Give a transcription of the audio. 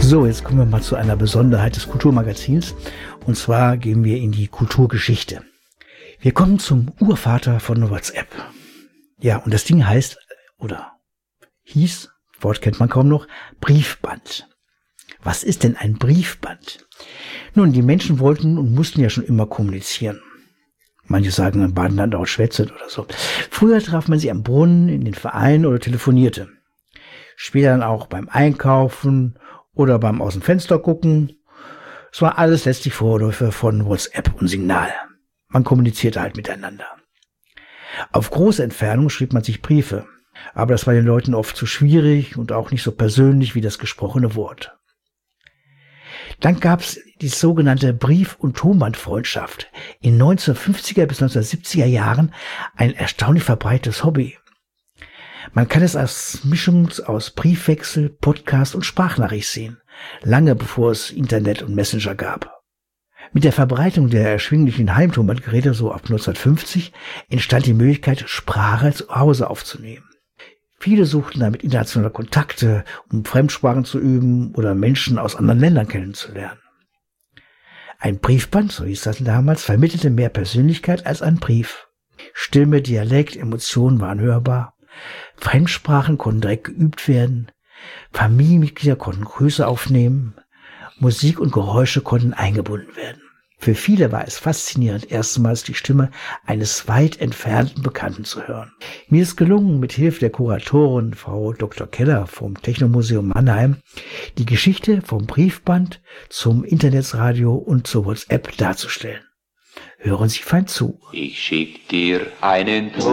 So, jetzt kommen wir mal zu einer Besonderheit des Kulturmagazins. Und zwar gehen wir in die Kulturgeschichte. Wir kommen zum Urvater von WhatsApp. Ja, und das Ding heißt, oder hieß, Wort kennt man kaum noch, Briefband. Was ist denn ein Briefband? Nun, die Menschen wollten und mussten ja schon immer kommunizieren. Manche sagen, ein Badenland auch schwätzet oder so. Früher traf man sich am Brunnen, in den Vereinen oder telefonierte. Später dann auch beim Einkaufen oder beim aus dem Fenster gucken. Es war alles letztlich Vorläufer von WhatsApp und Signal. Man kommunizierte halt miteinander. Auf große Entfernung schrieb man sich Briefe. Aber das war den Leuten oft zu schwierig und auch nicht so persönlich wie das gesprochene Wort. Dann gab es die sogenannte Brief- und Tonbandfreundschaft. In 1950er bis 1970er Jahren ein erstaunlich verbreitetes Hobby. Man kann es als Mischung aus Briefwechsel, Podcast und Sprachnachricht sehen, lange bevor es Internet und Messenger gab. Mit der Verbreitung der erschwinglichen Heimtonbandgeräte so ab 1950 entstand die Möglichkeit, Sprache zu Hause aufzunehmen. Viele suchten damit internationale Kontakte, um Fremdsprachen zu üben oder Menschen aus anderen Ländern kennenzulernen. Ein Briefband, so hieß das damals, vermittelte mehr Persönlichkeit als ein Brief. Stimme, Dialekt, Emotionen waren hörbar. Fremdsprachen konnten direkt geübt werden. Familienmitglieder konnten Grüße aufnehmen. Musik und Geräusche konnten eingebunden werden. Für viele war es faszinierend, erstmals die Stimme eines weit entfernten Bekannten zu hören. Mir ist gelungen, mit Hilfe der Kuratorin Frau Dr. Keller vom Technomuseum Mannheim die Geschichte vom Briefband zum Internetradio und zur WhatsApp darzustellen. Hören Sie fein zu. Ich schick dir einen